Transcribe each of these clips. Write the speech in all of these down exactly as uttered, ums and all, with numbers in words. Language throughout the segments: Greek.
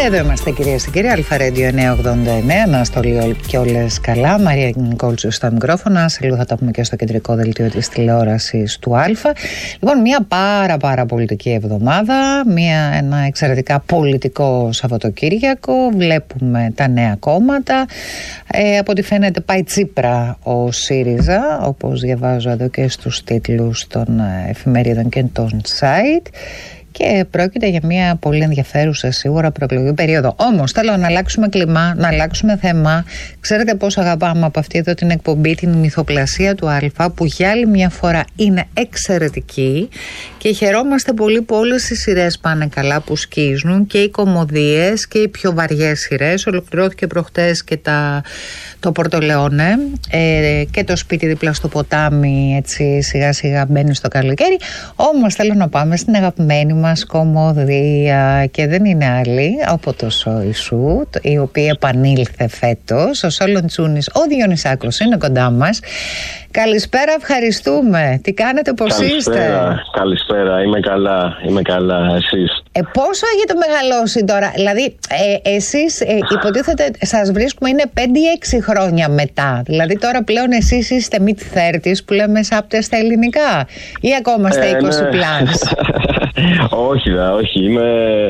Εδώ είμαστε, κυρίες και κύριοι. Αλφα Radio εννιακόσια ογδόντα εννέα. Να στο όλοι και όλες καλά. Μαρία Νικόλτσου στα μικρόφωνα. Σε λίγο θα τα πούμε και στο κεντρικό δελτίο της τηλεόρασης του Αλφα. Λοιπόν, μια πάρα πάρα πολιτική εβδομάδα. Μια, ένα εξαιρετικά πολιτικό Σαββατοκύριακο. Βλέπουμε τα νέα κόμματα. Ε, από ό,τι φαίνεται πάει Τσίπρα ο ΣΥΡΙΖΑ, όπως διαβάζω εδώ και στους τίτλους των εφημερίδων και των site. Και πρόκειται για μια πολύ ενδιαφέρουσα σίγουρα προεκλογική περίοδο. Όμως θέλω να αλλάξουμε κλίμα, να αλλάξουμε θέμα. Ξέρετε πώς αγαπάμε από αυτή εδώ την εκπομπή την μυθοπλασία του Αλφα, που για άλλη μια φορά είναι εξαιρετική, και χαιρόμαστε πολύ που όλες οι σειρές πάνε καλά, που σκίζουν, και οι κωμωδίες και οι πιο βαριές σειρές. Ολοκληρώθηκε προχτές και τα, το Πορτολεόνε ε, και το Σπίτι δίπλα στο ποτάμι, έτσι σιγά σιγά μπαίνει στο καλοκαίρι. Όμως θέλω να πάμε στην αγαπημένη μας κωμωδία, και δεν είναι άλλη από το Σόι Σου, η οποία επανήλθε φέτος. Ο Σόλον Τσούνης, ο Διονυσάκος είναι κοντά μας. Καλησπέρα, ευχαριστούμε. Τι κάνετε, πώς είστε? Καλησπέρα, είμαι καλά, είμαι καλά, εσείς? Ε, πόσο έχετε μεγαλώσει τώρα? Δηλαδή ε, εσείς ε, υποτίθεται σας βρίσκουμε είναι πέντε ή έξι χρόνια μετά. Δηλαδή τώρα πλέον εσείς είστε mid thirties που λέμε σάπτε στα ελληνικά, ή ακόμα στα είκοσι ναι. plus? Όχι, δα, όχι, είμαι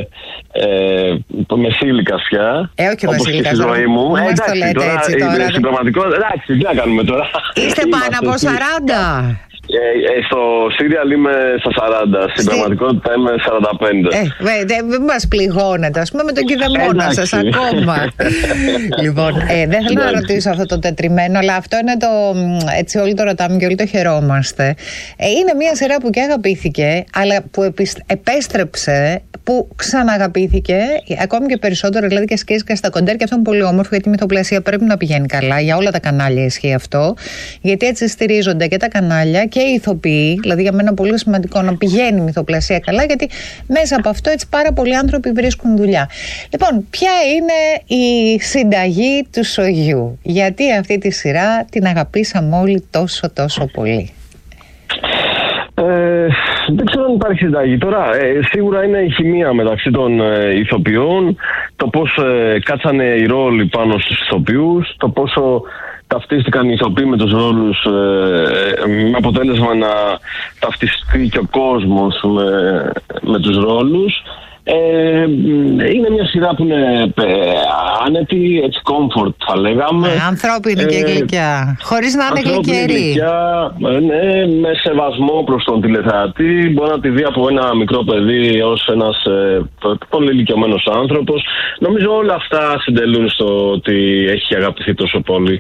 ε, μεσήλικας πια. Ε, όχι μεσήλικας, στη ζωή μου. Μας εντάξει, το λέτε τώρα, έτσι τώρα. Στην πραγματικότητα, εντάξει, τι να κάνουμε τώρα. Είστε πάνω από σαράντα. Ε, ε, στο σύριαλ είμαι στα σαράντα. Στην Στη... πραγματικότητα είμαι σαράντα πέντε. Ε, δεν δε μας πληγώνετε, ας πούμε, με τον κηδεμόνα σας ακόμα. Λοιπόν, ε, δεν θέλω να ρωτήσω αυτό το τετριμένο, αλλά αυτό είναι το. Έτσι, όλοι το ρωτάμε και όλοι το χαιρόμαστε. Ε, είναι μια σειρά που και αγαπήθηκε, αλλά που επιστ... επέστρεψε, που ξαναγαπήθηκε ακόμη και περισσότερο, δηλαδή και σκέφτηκα στα κοντέρ, και αυτό είναι πολύ όμορφο, γιατί η μυθοπλασία πρέπει να πηγαίνει καλά. Για όλα τα κανάλια ισχύει αυτό, γιατί έτσι στηρίζονται και τα κανάλια και οι ηθοποιοί. Δηλαδή για μένα πολύ σημαντικό να πηγαίνει η μυθοπλασία καλά, γιατί μέσα από αυτό έτσι πάρα πολλοί άνθρωποι βρίσκουν δουλειά. Λοιπόν, ποια είναι η συνταγή του Σογιού? Γιατί αυτή τη σειρά την αγαπήσαμε όλοι τόσο τόσο πολύ? Ε, δεν ξέρω αν υπάρχει συνταγή. Τώρα, ε, σίγουρα είναι η χημεία μεταξύ των ε, ηθοποιών, το πώς ε, κάτσανε οι ρόλοι πάνω στους ηθοποιούς, το πόσο ταυτίστηκαν οι ηθοποιοί με τους ρόλους, ε, με αποτέλεσμα να ταυτιστεί και ο κόσμος με, με τους ρόλους. Ε, είναι μια σειρά που είναι ε, άνετη, έτσι comfort θα λέγαμε. Ε, ανθρώπινη ε, και γλυκιά, χωρίς να είναι γλυκερή. Ε, ναι, με σεβασμό προς τον τηλεθεατή. Μπορεί να τη δει από ένα μικρό παιδί ως ένας ε, πολύ ηλικιωμένος άνθρωπος. Νομίζω όλα αυτά συντελούν στο ότι έχει αγαπηθεί τόσο πολύ.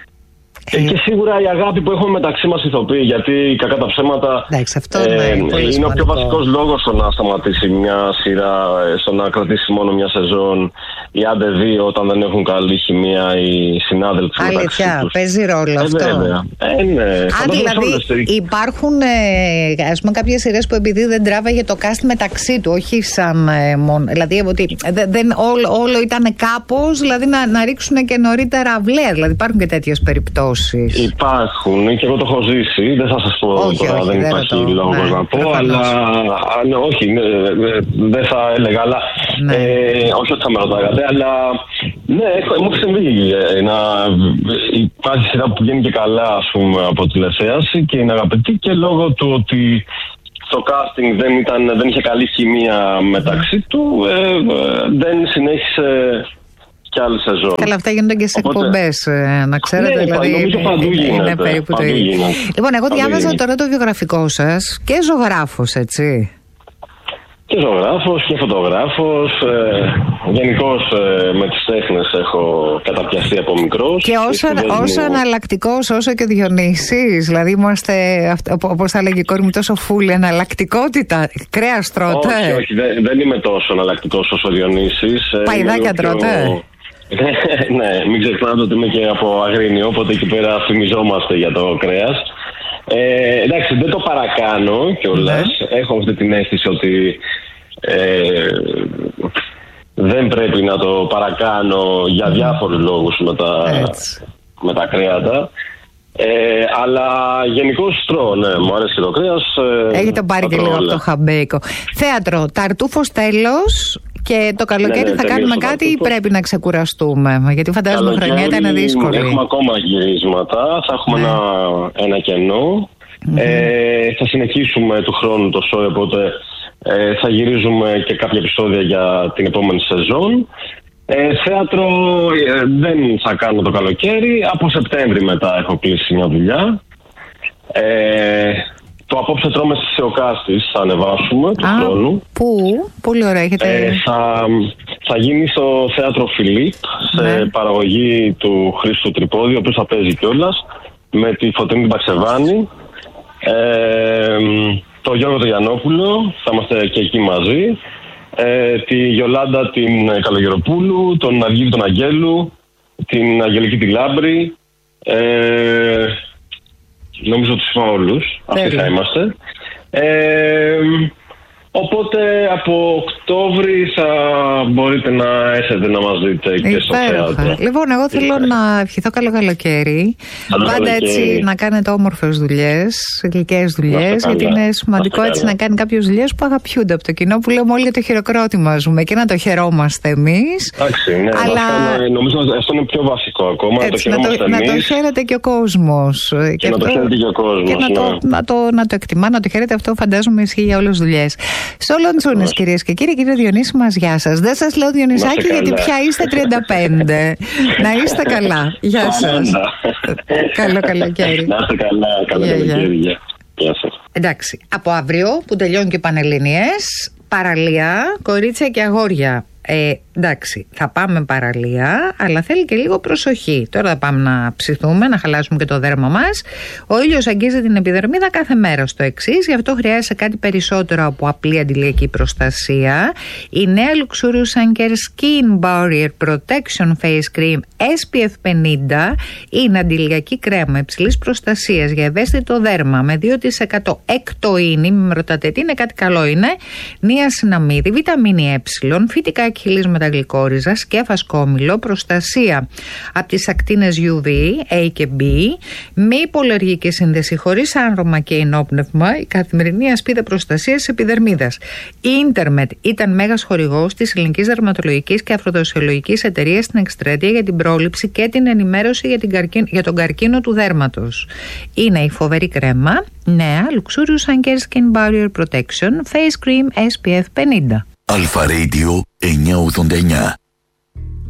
Ε, και σίγουρα η αγάπη που έχουμε μεταξύ μας ηθοποιοί, γιατί κακά τα ψέματα εντάξει, αυτό ε, είναι, πολύ είναι ο πιο βασικός λόγος στο να σταματήσει μια σειρά, στο να κρατήσει μόνο μια σεζόν, ή άντε δύο, όταν δεν έχουν καλή χημεία οι συνάδελφοι. Αλήθεια, παίζει ρόλο αυτό. Ε, βέβαια. Ε, ναι. Α, δηλαδή υπάρχουν ε, ας πούμε κάποιες σειρές που επειδή δεν τράβαγε το cast μεταξύ του, όχι σαν ε, μόνο, δηλαδή ότι δεν, όλο, όλο ήταν κάπως, δηλαδή να, να ρίξουν και νωρίτερα αυλαία, δηλαδή υπάρχουν και τέτοιες περιπτώσεις. Υπάρχουν και εγώ το έχω ζήσει. Δεν θα σας πω όχι, τώρα, όχι, δεν δεν υπάρχει το, λόγο ναι, να πω, αλλά ναι, όχι, ναι, δεν θα έλεγα, αλλά ναι. ε, όχι ότι θα με ρωτάγατε, αλλά ναι, έχω, μου έχει συμβεί ε, να υπάρχει σειρά που βγαίνει και καλά, ας πούμε, από τηλεθέαση και είναι αγαπητή, και λόγω του ότι το casting δεν, ήταν, δεν είχε καλή χημεία μεταξύ του, ε, ε, δεν συνέχισε και άλλη σεζόν. Καλά, αυτά γίνονται και σε εκπομπές, να ξέρετε. Ναι, δηλαδή, νομίζω παντού γίνεται. Είναι περίπου το ίδιο. Λοιπόν, εγώ διάβαζα τώρα το βιογραφικό σας και ζωγράφος, έτσι. Και ζωγράφος και φωτογράφος. Ε, γενικώς ε, με τις τέχνες έχω καταπιαστεί από μικρός. Και όσο, όσο εναλλακτικός όσο και ο Διονύσης. Δηλαδή είμαστε, όπως θα λέγει η κόρη μου, τόσο φουλ εναλλακτικότητα. Κρέας τρώτε? Όχι, όχι, δεν, δεν είμαι τόσο εναλλακτικός όσο ο Διονύσης. Παϊδάκια τρώτε? Ναι, μην ξεχνάτε ότι είμαι και από Αγρίνιο, οπότε εκεί πέρα θυμιζόμαστε για το κρέας. Ε, εντάξει, δεν το παρακάνω κιόλας. Mm-hmm. Έχω αυτή την αίσθηση ότι ε, δεν πρέπει να το παρακάνω για διάφορους λόγους με τα, με τα κρέατα. Ε, αλλά γενικώς τρώω, ναι, μου αρέσει και το κρέας. Έχετε πάρει και λίγο από το χαμπέικο. Θέατρο, Ταρτούφος τέλος Και το καλοκαίρι ναι, ναι, θα κάνουμε κάτι ή πρέπει να ξεκουραστούμε? Γιατί φαντάζομαι η χρονιά ήταν δύσκολη. Έχουμε ακόμα γυρίσματα, θα έχουμε ναι. ένα, ένα κενό. Mm-hmm. Ε, θα συνεχίσουμε του χρόνου το show, οπότε ε, θα γυρίζουμε και κάποια επεισόδια για την επόμενη σεζόν. Ε, θέατρο ε, δεν θα κάνω το καλοκαίρι. Από Σεπτέμβρη μετά έχω κλείσει μια δουλειά. Ε, το απόψε τρώμε στις Θεοκάστης θα ανεβάσουμε του Α, χρόνου. Πού? Πολύ ωραία. Έχετε... Ε, θα, θα γίνει στο θέατρο Φιλίπ, σε ναι. παραγωγή του Χρήστου Τρυπώδη, ο οποίος θα παίζει κιόλας, με τη Φωτεινή Μπαξεβάνη, ε, το Γιώργο τον Γιαννόπουλο, θα είμαστε και εκεί μαζί, ε, τη Γιολάντα την Καλογεροπούλου, τον Αργύρη τον Αγγέλου, την Αγγελική τη Λάμπρη, ε, νομίζω τους είπα όλους, αυτοί θα είμαστε. Ε, οπότε από Οκτώβρη θα μπορείτε να έρθετε να μας δείτε και Υπέροχα. στο θέατρο. Λοιπόν, εγώ θέλω Υπέροχα. να ευχηθώ καλό καλοκαίρι. Πάντα καλοκαίρι. έτσι να κάνετε όμορφες δουλειές, γλυκές δουλειές, γιατί είναι σημαντικό έτσι να κάνει κάποιες δουλειές που αγαπιούνται από το κοινό, που λέμε όλοι για το χειροκρότημα ζούμε και να το χαιρόμαστε εμείς. Εντάξει, ναι, αλλά... βασικά, νομίζω αυτό είναι πιο βασικό ακόμα. Έτσι, το να, το, να το χαίρεται και ο κόσμος. Και, και να αυτό, το χαίρεται και ο κόσμος. Και να, ναι. το, να, το, να το εκτιμά, να το χαίρεται, αυτό φαντάζομαι ισχύει για όλες τις δουλειές. Σολοντσούνες, κυρίες και κύριοι, κύριε Διονύση μας, γεια σας. Δεν σας λέω Διονυσάκη γιατί πια είστε τριάντα πέντε. Να είστε καλά. Γεια σας. Καλό καλοκαίρι. Να είστε καλά. Καλό καλοκαίρι. Γεια σας. Εντάξει, από αύριο που τελειώνουν και οι Πανελληνίες, παραλία, κορίτσια και αγόρια. Ε, εντάξει, θα πάμε παραλία, αλλά θέλει και λίγο προσοχή. Τώρα θα πάμε να ψηθούμε, να χαλάσουμε και το δέρμα μας. Ο ήλιος αγγίζει την επιδερμίδα κάθε μέρα στο εξής, γι' αυτό χρειάζεται κάτι περισσότερο από απλή αντιλιακή προστασία. Η νέα Luxurious Anker Skin Barrier Protection Face Cream ες πι εφ πενήντα είναι αντιλιακή κρέμα υψηλής προστασίας για ευαίσθητο δέρμα με δύο τοις εκατό εκτοίνη, μην με ρωτάτε τι είναι, κάτι καλό είναι, νιασιναμίδη, βιταμίνη ε, φυτικά χυλής μεταγλυκόριζα, σκέφα σκόμηλο, προστασία από τις ακτίνες γιου βι, A και B, μη υπολεργική σύνδεση, χωρίς άνρωμα και ενόπνευμα, η καθημερινή ασπίδα προστασίας της επιδερμίδας. Η Ίντερμετ ήταν μέγας χορηγός της Ελληνικής Δερματολογικής και Αφροδοσιολογικής Εταιρείας στην Εκστρατεία για την πρόληψη και την ενημέρωση για, την καρκίνο, για τον καρκίνο του δέρματος. Είναι η φοβερή κρέμα, νέα Luxurious Anker Skin Barrier Protection Face Cream ες πι εφ πενήντα. Αλφα Radio εννιακόσια ογδόντα εννιά.